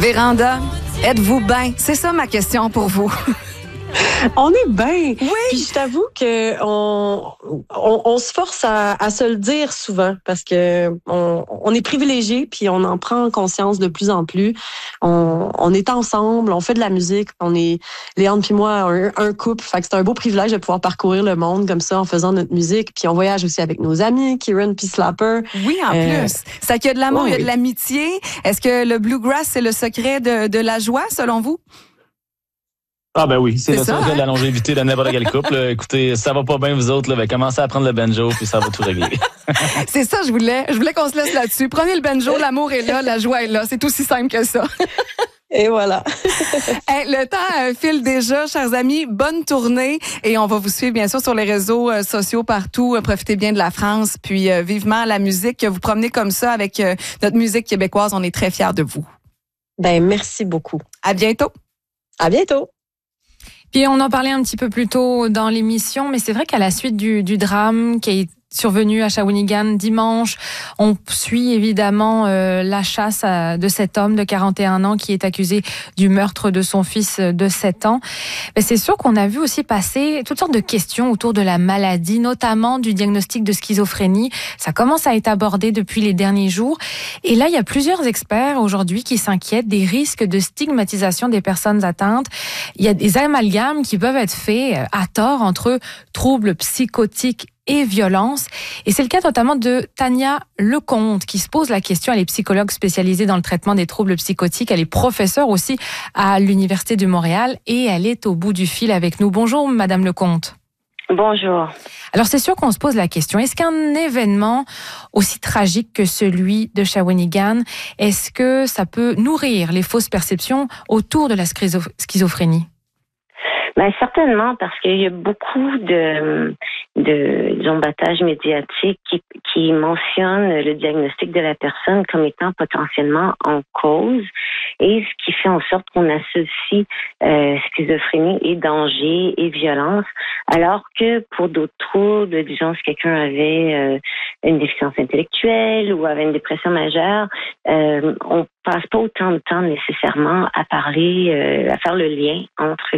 Véranda, êtes-vous bien? C'est ça ma question pour vous. On est bien. Oui. Puis je t'avoue que on se force à se le dire souvent parce que on est privilégié puis on en prend conscience de plus en plus. On est ensemble, on fait de la musique, on est Léandre puis moi un couple. Fait que c'est un beau privilège de pouvoir parcourir le monde comme ça en faisant notre musique. Puis on voyage aussi avec nos amis, Kieran puis Slapper. Oui, en plus. Ça qu'il y a de l'amour, il y a de oui. l'amitié. Est-ce que le bluegrass, c'est le secret de la joie, selon vous? Ah ben oui, c'est le ça, secret de la longévité de n'importe quel couple. Écoutez, ça va pas bien vous autres, là, ben, commencez à prendre le banjo puis ça va tout régler. C'est ça, je voulais qu'on se laisse là-dessus. Prenez le banjo, l'amour est là, la joie est là. C'est aussi simple que ça. Et voilà. Hey, le temps file déjà, chers amis. Bonne tournée et on va vous suivre bien sûr sur les réseaux sociaux partout. Profitez bien de la France, puis vivement la musique. Que vous promenez comme ça avec notre musique québécoise. On est très fiers de vous. Ben merci beaucoup. À bientôt. À bientôt. Puis on en parlait un petit peu plus tôt dans l'émission, mais c'est vrai qu'à la suite du drame qui est survenu à Shawinigan dimanche, on suit évidemment la chasse de cet homme de 41 ans qui est accusé du meurtre de son fils de 7 ans. Mais c'est sûr qu'on a vu aussi passer toutes sortes de questions autour de la maladie, notamment du diagnostic de schizophrénie. Ça commence à être abordé depuis les derniers jours. Et là, il y a plusieurs experts aujourd'hui qui s'inquiètent des risques de stigmatisation des personnes atteintes. Il y a des amalgames qui peuvent être faits à tort entre troubles psychotiques et violence. Et c'est le cas notamment de Tania Lecomte qui se pose la question. Elle est psychologue spécialisée dans le traitement des troubles psychotiques. Elle est professeure aussi à l'Université de Montréal et elle est au bout du fil avec nous. Bonjour, Madame Lecomte. Bonjour. Alors, c'est sûr qu'on se pose la question. Est-ce qu'un événement aussi tragique que celui de Shawinigan, est-ce que ça peut nourrir les fausses perceptions autour de la schizophrénie? Ben, certainement, parce qu'il y a beaucoup de battage médiatique qui mentionne le diagnostic de la personne comme étant potentiellement en cause, et ce qui fait en sorte qu'on associe schizophrénie et danger et violence, alors que pour d'autres troubles, disons si quelqu'un avait une déficience intellectuelle ou avait une dépression majeure, on passe pas autant de temps nécessairement à parler, à faire le lien entre